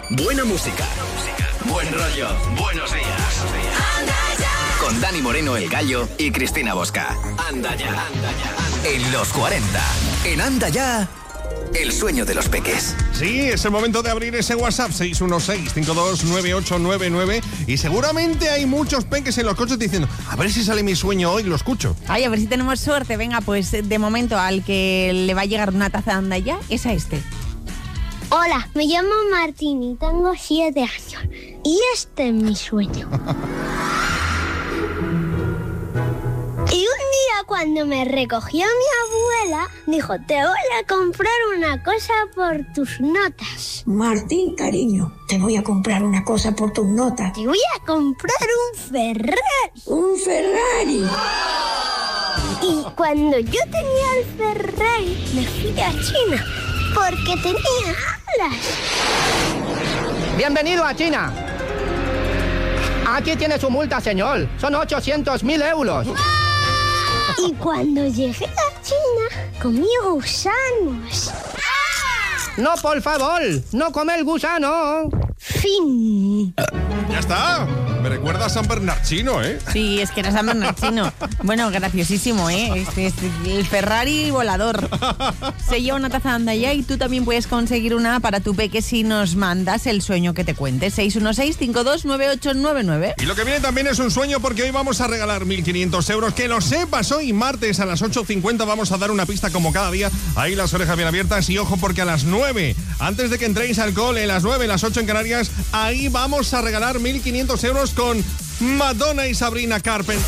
Buena música. Buen rollo. Buenos días. Con Dani Moreno, el Gallo, y Cristina Bosca. Anda ya. En los 40. En Anda ya. El sueño de los peques. Sí, es el momento de abrir ese WhatsApp 616-529899 y seguramente hay muchos peques en los coches diciendo, a ver si sale mi sueño hoy, lo escucho. Ay, a ver si tenemos suerte. Venga, pues de momento al que le va a llegar una taza de Anda ya es a este. Hola, me llamo Martín y tengo 7 años. Y este es mi sueño. Y un día cuando me recogió mi abuela, dijo, te voy a comprar una cosa por tus notas. Martín, cariño, te voy a comprar una cosa por tus notas. Te voy a comprar un Ferrari. ¡Un Ferrari! Y cuando yo tenía el Ferrari, me fui a China, porque tenía alas. Bienvenido a China. Aquí tiene su multa, señor. Son 800.000 euros. Y cuando llegué a China, comí gusanos. No, por favor, no comer gusano. Fin. Ya está. Me recuerda a San Bernardino, ¿eh? Sí, es que era San Bernardino. Bueno, graciosísimo, ¿eh? Este es el Ferrari volador. Se lleva una taza de Anda ya y tú también puedes conseguir una para tu peque si nos mandas el sueño que te cuente. 616-529899. Y lo que viene también es un sueño porque hoy vamos a regalar 1.500 euros. Que lo sepas, hoy martes a las 8:50 vamos a dar una pista como cada día. Ahí las orejas bien abiertas y ojo porque a las 9, antes de que entréis al cole, las 9, las 8 en Canarias, ahí vamos a regalar 1.500 euros con Madonna y Sabrina Carpenter.